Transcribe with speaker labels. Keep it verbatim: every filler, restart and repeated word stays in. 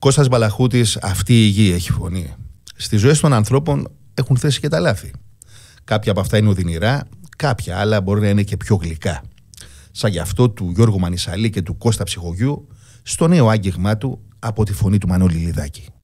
Speaker 1: Κώστας Μπαλαχούτης, αυτή η γη έχει φωνή. Στις ζωές των ανθρώπων έχουν θέσει και τα λάθη. Κάποια από αυτά είναι οδυνηρά, κάποια άλλα μπορεί να είναι και πιο γλυκά. Σαν γι' αυτό του Γιώργου Μανισαλή και του Κώστα Ψυχογιού, στο νέο άγγιγμά του από τη φωνή του Μανώλη Λιδάκη.